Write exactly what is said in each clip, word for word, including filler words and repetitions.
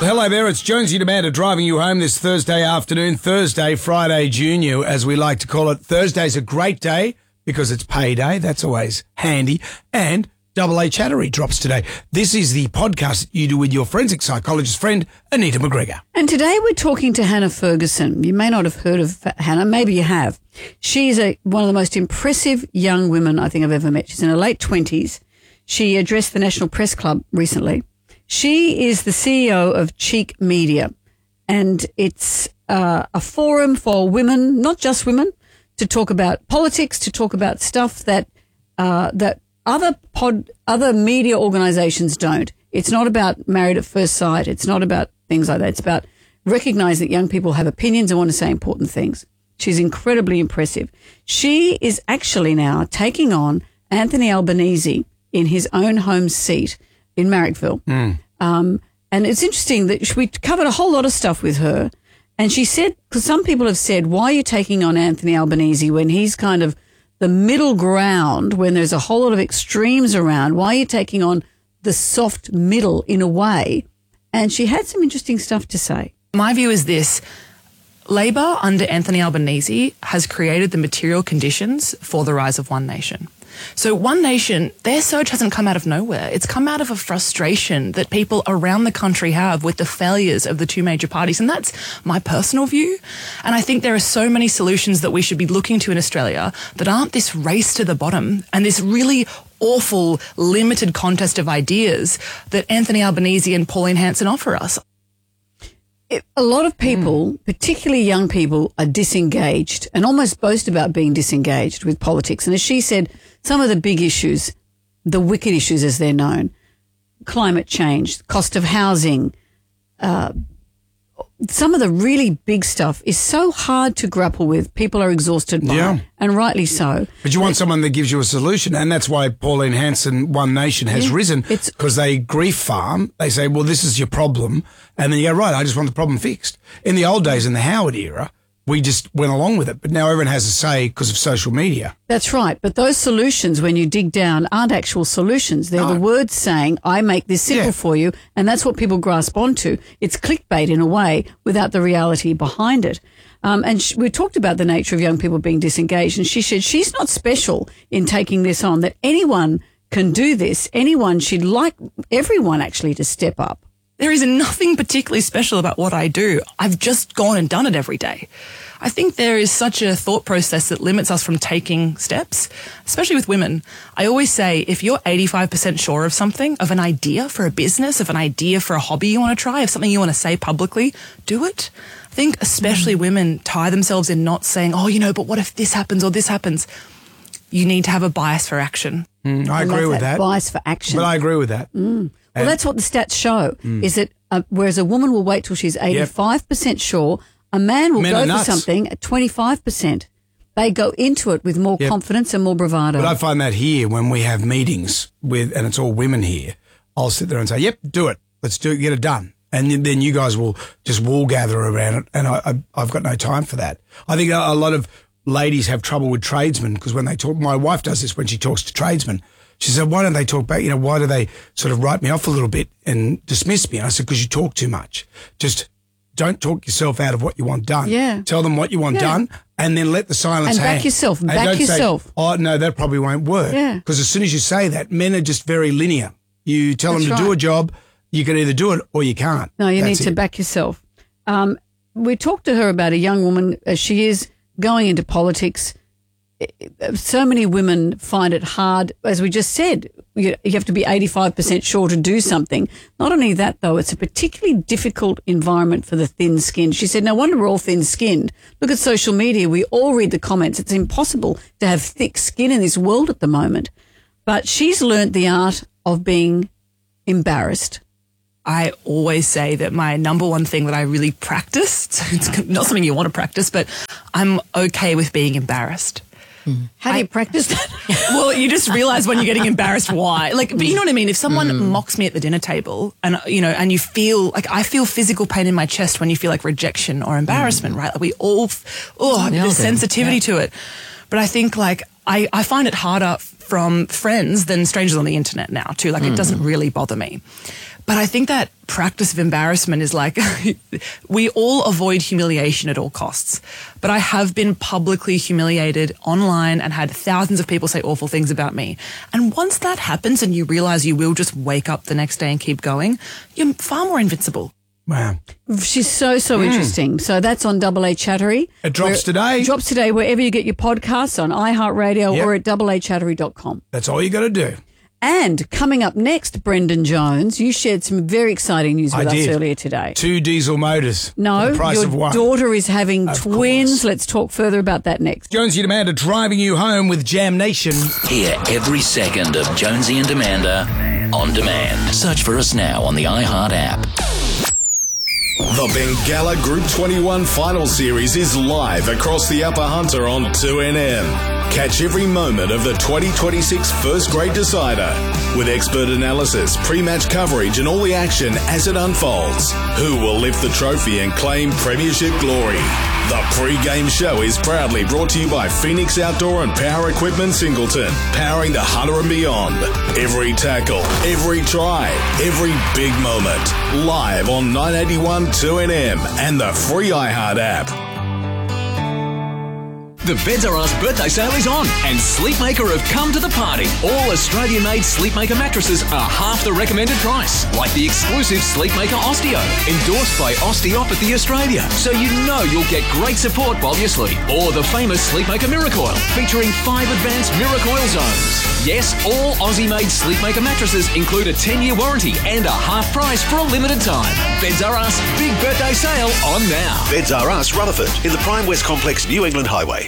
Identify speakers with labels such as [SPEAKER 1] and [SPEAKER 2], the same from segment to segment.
[SPEAKER 1] Hello there, it's Jonesy Demanda driving you home this Thursday afternoon, Thursday, Friday Junior, as we like to call it. Thursday's a great day because it's payday. That's always handy. And Double A Chattery drops today. This is the podcast that you do with your forensic psychologist friend, Anita McGregor.
[SPEAKER 2] And today we're talking to Hannah Ferguson. You may not have heard of Hannah, maybe you have. She's a, one of the most impressive young women I think I've ever met. She's in her late twenties. She addressed the National Press Club recently. She is the C E O of Cheek Media, and it's uh, a forum for women, not just women, to talk about politics, to talk about stuff that uh, that other pod, other media organisations don't. It's not about Married at First Sight. It's not about things like that. It's about recognising that young people have opinions and want to say important things. She's incredibly impressive. She is actually now taking on Anthony Albanese in his own home seat in Marrickville. Mm. Um, and it's interesting that we covered a whole lot of stuff with her. And she said, because some people have said, why are you taking on Anthony Albanese when he's kind of the middle ground, when there's a whole lot of extremes around? Why are you taking on the soft middle in a way? And she had some interesting stuff to say.
[SPEAKER 3] My view is this. Labor under Anthony Albanese has created the material conditions for the rise of One Nation. So One Nation, their surge hasn't come out of nowhere. It's come out of a frustration that people around the country have with the failures of the two major parties. And that's my personal view. And I think there are so many solutions that we should be looking to in Australia that aren't this race to the bottom and this really awful, limited contest of ideas that Anthony Albanese and Pauline Hanson offer us.
[SPEAKER 2] A lot of people, mm. particularly young people, are disengaged and almost boast about being disengaged with politics. And as she said, some of the big issues, the wicked issues as they're known, climate change, cost of housing, uh, some of the really big stuff is so hard to grapple with. People are exhausted by
[SPEAKER 1] yeah.
[SPEAKER 2] it, and rightly so.
[SPEAKER 1] But you want someone that gives you a solution, and that's why Pauline Hanson, One Nation, has yeah, risen, because they grief farm. They say, well, this is your problem, and then you go, right, I just want the problem fixed. In the old days, in the Howard era, we just went along with it, but now everyone has a say because of social media.
[SPEAKER 2] That's right, but those solutions, when you dig down, aren't actual solutions. They're no. the words saying, I make this simple yeah. for you, and that's what people grasp onto. It's clickbait in a way without the reality behind it. Um, and sh- we talked about the nature of young people being disengaged, and she said she's not special in taking this on, that anyone can do this. Anyone, she'd like everyone actually to step up.
[SPEAKER 3] There is nothing particularly special about what I do. I've just gone and done it every day. I think there is such a thought process that limits us from taking steps, especially with women. I always say, if you're eighty-five percent sure of something, of an idea for a business, of an idea for a hobby you want to try, of something you want to say publicly, do it. I think especially mm. women tie themselves in not saying, oh, you know, but what if this happens or this happens? You need to have a bias for action.
[SPEAKER 1] Mm, I agree with that.
[SPEAKER 2] Bias for action.
[SPEAKER 1] But I agree with that.
[SPEAKER 2] Mm. Well, that's what the stats show, mm. is that uh, whereas a woman will wait till she's eighty-five percent yep. sure, a man will Men go for something at twenty-five percent. They go into it with more yep. confidence and more bravado.
[SPEAKER 1] But I find that here when we have meetings with, and it's all women here, I'll sit there and say, yep, do it. Let's do it, get it done. And then you guys will just wool gather around it, and I, I, I've got no time for that. I think a lot of ladies have trouble with tradesmen because when they talk, my wife does this when she talks to tradesmen. She said, why don't they talk back? You know, why do they sort of write me off a little bit and dismiss me? And I said, because you talk too much. Just don't talk yourself out of what you want done.
[SPEAKER 2] Yeah.
[SPEAKER 1] Tell them what you want yeah. done and then let the silence
[SPEAKER 2] hang. And back
[SPEAKER 1] hang.
[SPEAKER 2] yourself.
[SPEAKER 1] And
[SPEAKER 2] back
[SPEAKER 1] don't
[SPEAKER 2] yourself.
[SPEAKER 1] Say, oh, no, that probably won't work.
[SPEAKER 2] Yeah.
[SPEAKER 1] Because as soon as you say that, men are just very linear. You tell
[SPEAKER 2] That's
[SPEAKER 1] them to
[SPEAKER 2] right.
[SPEAKER 1] do a job, you can either do it or you can't.
[SPEAKER 2] No, you
[SPEAKER 1] That's
[SPEAKER 2] need to
[SPEAKER 1] it.
[SPEAKER 2] back yourself. Um, we talked to her about a young woman as she is going into politics. So many women find it hard, as we just said, you, you have to be eighty-five percent sure to do something. Not only that, though, it's a particularly difficult environment for the thin-skinned. She said, no wonder we're all thin-skinned. Look at social media. We all read the comments. It's impossible to have thick skin in this world at the moment. But she's learnt the art of being embarrassed.
[SPEAKER 3] I always say that my number one thing that I really practiced, it's not something you want to practice, but I'm okay with being embarrassed.
[SPEAKER 2] Mm. How do you I, practice that?
[SPEAKER 3] Well, you just realize when you're getting embarrassed why. Like, but you know what I mean? If someone mm. mocks me at the dinner table and, you know, and you feel like I feel physical pain in my chest when you feel like rejection or embarrassment, mm. right? Like we all, oh, there's sensitivity yeah. to it. But I think like I, I find it harder from friends than strangers on the internet now too. Like mm. it doesn't really bother me. But I think that practice of embarrassment is like, we all avoid humiliation at all costs. But I have been publicly humiliated online and had thousands of people say awful things about me. And once that happens and you realize you will just wake up the next day and keep going, you're far more invincible.
[SPEAKER 1] Wow.
[SPEAKER 2] She's so, so mm. interesting. So that's on Double A Chattery.
[SPEAKER 1] It drops
[SPEAKER 2] Where,
[SPEAKER 1] today.
[SPEAKER 2] It drops today wherever you get your podcasts, on iHeartRadio yep. or at double a chattery dot com.
[SPEAKER 1] That's all you got to do.
[SPEAKER 2] And coming up next, Brendan Jones, you shared some very exciting news with
[SPEAKER 1] I
[SPEAKER 2] us
[SPEAKER 1] did.
[SPEAKER 2] earlier today.
[SPEAKER 1] Two diesel motors.
[SPEAKER 2] No,
[SPEAKER 1] for the price
[SPEAKER 2] your
[SPEAKER 1] of one.
[SPEAKER 2] daughter is having
[SPEAKER 1] Of
[SPEAKER 2] twins.
[SPEAKER 1] course.
[SPEAKER 2] Let's talk further about that next.
[SPEAKER 1] Jonesy and Amanda driving you home with Jam Nation.
[SPEAKER 4] Hear every second of Jonesy and Amanda on demand. Search for us now on the iHeart app.
[SPEAKER 5] The Bengala Group twenty-one Final Series is live across the Upper Hunter on two N M. Catch every moment of the twenty twenty-six First Grade Decider with expert analysis, pre-match coverage and all the action as it unfolds. Who will lift the trophy and claim premiership glory? The pre-game show is proudly brought to you by Phoenix Outdoor and Power Equipment Singleton, powering the Hunter and beyond. Every tackle, every try, every big moment. Live on nine eighty-one two N M and the free iHeart app.
[SPEAKER 6] The Beds R Us birthday sale is on, and Sleepmaker have come to the party. All Australian-made Sleepmaker mattresses are half the recommended price, like the exclusive Sleepmaker Osteo, endorsed by Osteopathy Australia, so you know you'll get great support while you sleep. Or the famous Sleepmaker Miracoil, featuring five advanced Miracoil zones. Yes, all Aussie-made Sleepmaker mattresses include a ten-year warranty and a half price for a limited time. Beds R Us big birthday sale on now.
[SPEAKER 7] Beds R Us, Rutherford, in the Prime West Complex, New England Highway.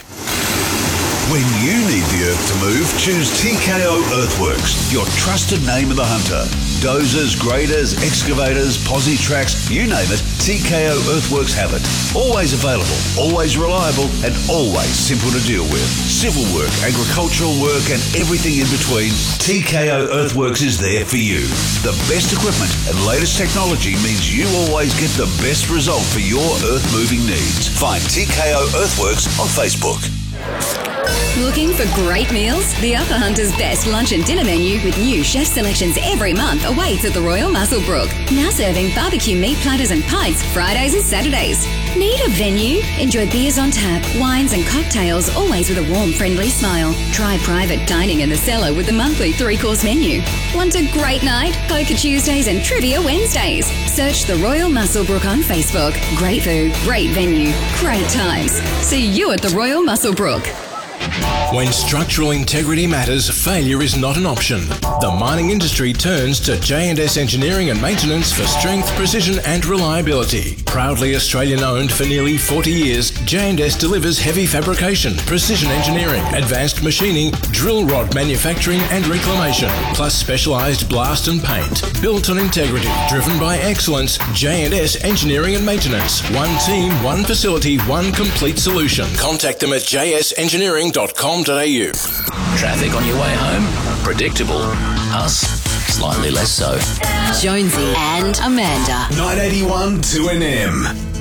[SPEAKER 8] When you need the earth to move, choose T K O Earthworks, your trusted name of the hunter. Dozers, graders, excavators, posi tracks, you name it, T K O Earthworks have it. Always available, always reliable, and always simple to deal with. Civil work, agricultural work, and everything in between, T K O Earthworks is there for you. The best equipment and latest technology means you always get the best result for your earth-moving needs. Find T K O Earthworks on Facebook.
[SPEAKER 9] Looking for great meals? The Upper Hunter's best lunch and dinner menu with new chef selections every month awaits at the Royal Muswellbrook. Now serving barbecue meat platters and pints Fridays and Saturdays. Need a venue? Enjoy beers on tap, wines and cocktails, always with a warm, friendly smile. Try private dining in the cellar with the monthly three-course menu. Want a great night? Poker Tuesdays and Trivia Wednesdays. Search the Royal Muswellbrook on Facebook. Great food, great venue, great times. See you at the Royal Muswellbrook.
[SPEAKER 10] When structural integrity matters, failure is not an option. The mining industry turns to J and S Engineering and Maintenance for strength, precision and reliability. Proudly Australian-owned for nearly forty years, J and S delivers heavy fabrication, precision engineering, advanced machining, drill rod manufacturing and reclamation, plus specialised blast and paint. Built on integrity, driven by excellence, J and S Engineering and Maintenance. One team, one facility, one complete solution. Contact them at j s engineering dot com dot a u.
[SPEAKER 4] Traffic on your way home? Predictable. Us? Slightly less so.
[SPEAKER 9] Jonesy and Amanda.
[SPEAKER 5] nine eighty-one two N M.